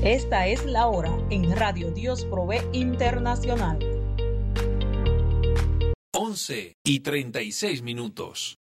Esta es la hora en Radio Dios Provee Internacional. 11:36.